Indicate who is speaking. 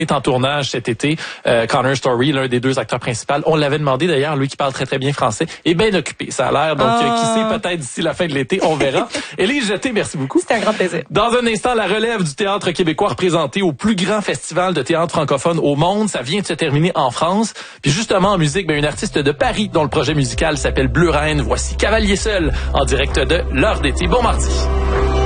Speaker 1: est en tournage cet été. Connor Story, l'un des deux acteurs principaux. On l'avait demandé d'ailleurs, lui qui parle très très bien français, est bien occupé. Ça a l'air, donc qui sait, peut-être d'ici la fin de l'été, on verra. Élise Jeté, merci beaucoup.
Speaker 2: C'était un grand plaisir.
Speaker 1: Dans un instant, la relève du théâtre québécois représenté au plus grand festival de théâtre francophone au monde. Ça vient de se terminer en France. Puis justement, en musique, une artiste de Paris dont le projet musical s'appelle Bleu Reine. Voici Cavalier Seul en direct de l'heure d'été. Bon mardi.